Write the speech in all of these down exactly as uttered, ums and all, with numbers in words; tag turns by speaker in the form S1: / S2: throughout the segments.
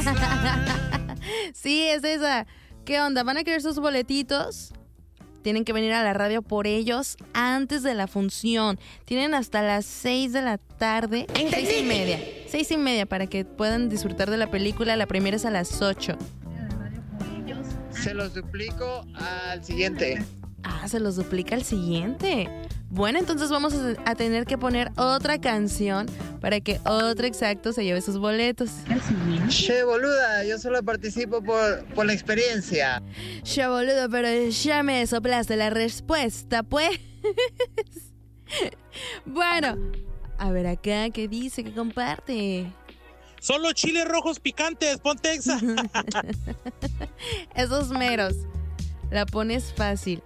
S1: Sí, es esa. ¿Qué onda? ¿Van a querer sus boletitos? Tienen que venir a la radio por ellos antes de la función. Tienen hasta las seis de la tarde. Seis y media. Seis y media para que puedan disfrutar de la película. La primera es a las ocho.
S2: Se los duplico al siguiente.
S1: Ah, se los duplica al siguiente. Bueno, entonces vamos a tener que poner otra canción para que otro exacto se lleve sus boletos.
S2: Che, boluda, yo solo participo por, por la experiencia.
S1: Che, boludo, pero ya me soplaste la respuesta, pues. Bueno, a ver acá, ¿qué dice? ¿Qué comparte?
S3: Solo chiles rojos picantes, ponte exa.
S1: Esos meros. La pones fácil.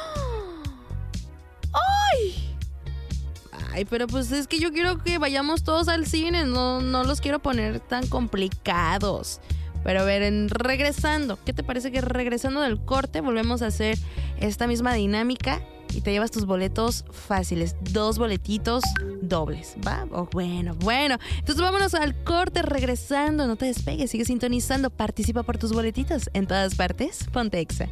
S1: ¡Ay! Ay, pero pues es que yo quiero que vayamos todos al cine. No, no los quiero poner tan complicados. Pero a ver, en regresando, ¿qué te parece que regresando del corte volvemos a hacer esta misma dinámica y te llevas tus boletos fáciles? Dos boletitos dobles, ¿va? Oh, bueno, bueno. Entonces vámonos al corte regresando. No te despegues, sigue sintonizando. Participa por tus boletitos en todas partes. Ponte exa.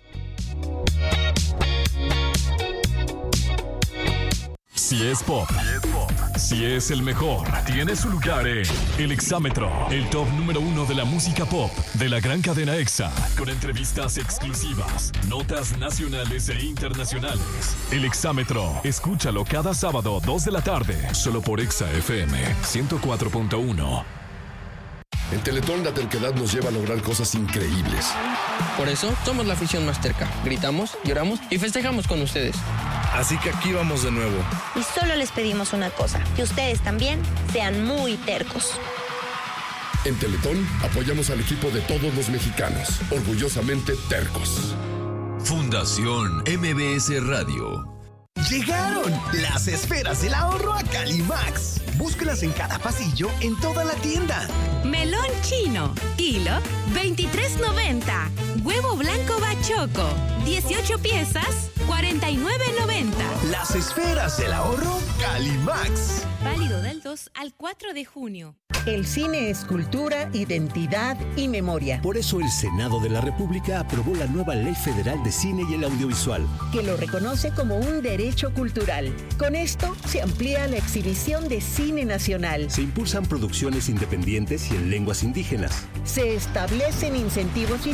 S4: Si es pop, si es el mejor, tiene su lugar en El Exámetro, el top número uno de la música pop de la gran cadena EXA, con entrevistas exclusivas, notas nacionales e internacionales. El Exámetro, escúchalo cada sábado, dos de la tarde, solo por EXA F M ciento cuatro punto uno.
S5: En Teletón la terquedad nos lleva a lograr cosas increíbles.
S6: Por eso somos la afición más terca. Gritamos, lloramos y festejamos con ustedes.
S7: Así que aquí vamos de nuevo.
S8: Y solo les pedimos una cosa, que ustedes también sean muy tercos.
S5: En Teletón apoyamos al equipo de todos los mexicanos, orgullosamente tercos.
S9: Fundación M B S Radio.
S10: Llegaron las esferas del ahorro a Calimax. Búscalas en cada pasillo en toda la tienda.
S11: Melón chino, kilo, veintitrés noventa. Huevo blanco bachoco, dieciocho piezas, cuarenta y nueve noventa.
S10: Las esferas del ahorro Calimax.
S11: Válido del dos al cuatro de junio.
S12: El cine es cultura, identidad y memoria.
S13: Por eso el Senado de la República aprobó la nueva Ley Federal de Cine y el Audiovisual,
S12: que lo reconoce como un derecho cultural. Con esto se amplía la exhibición de cine nacional.
S13: Se impulsan producciones independientes y en lenguas indígenas.
S12: Se establecen incentivos